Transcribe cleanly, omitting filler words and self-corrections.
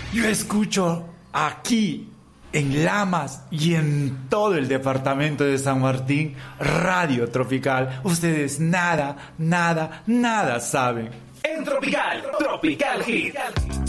Yo escucho aquí en Lamas y en todo el departamento de San Martín Radio Tropical. Ustedes nada saben. En Tropical Hit.